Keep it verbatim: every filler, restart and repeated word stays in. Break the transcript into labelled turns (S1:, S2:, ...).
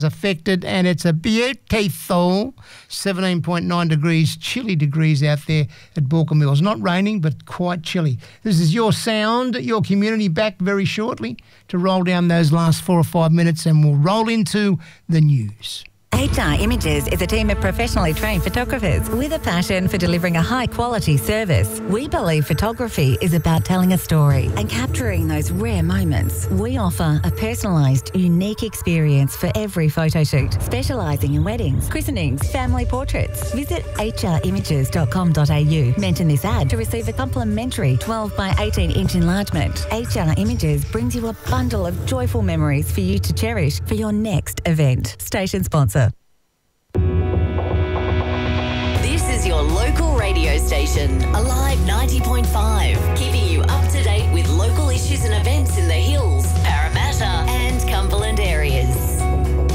S1: affected, and it's a beautiful seventeen point nine degrees, chilly degrees out there at Balkan Mills. Not raining, but quite chilly. This is Your Sound, Your Community, back very shortly to roll down those last four or five minutes, and we'll roll into the news.
S2: H R Images is a team of professionally trained photographers with a passion for delivering a high-quality service. We believe photography is about telling a story and capturing those rare moments. We offer a personalised, unique experience for every photo shoot, specialising in weddings, christenings, family portraits. Visit h r images dot com dot a u. Mention this ad to receive a complimentary twelve by eighteen inch enlargement. H R Images brings you a bundle of joyful memories for you to cherish for your next event. Station sponsor.
S3: This is your local radio station, Alive ninety point five, keeping you up to date with local issues and events in the